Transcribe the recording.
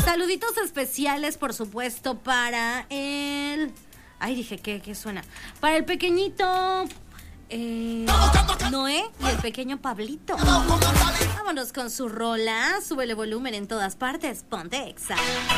Saluditos especiales, por supuesto, para el... Ay, dije, ¿qué suena? Para el pequeñito... Noé y el pequeño Pablito. Vámonos con su rola. Súbele volumen en todas partes. Ponte Exa.